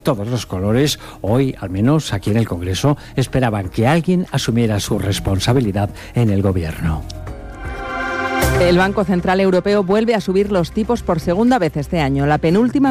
todos los colores. Hoy, al menos aquí en el Congreso, esperaban que alguien asumiera su responsabilidad en el gobierno. El Banco Central Europeo vuelve a subir los tipos por segunda vez este año, la penúltima